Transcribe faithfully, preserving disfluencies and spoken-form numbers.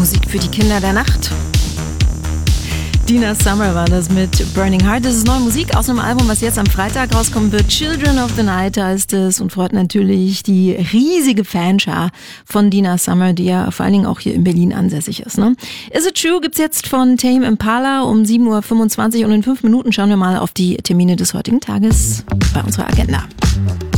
Musik für die Kinder der Nacht. Dina Summer war das mit Burning Heart. Das ist neue Musik aus einem Album, was jetzt am Freitag rauskommen wird. Children of the Night heißt es und freut natürlich die riesige Fanschar von Dina Summer, die ja vor allen Dingen auch hier in Berlin ansässig ist. Ne? Is It True gibt's jetzt von Tame Impala um sieben Uhr fünfundzwanzig und in fünf Minuten schauen wir mal auf die Termine des heutigen Tages bei unserer Agenda.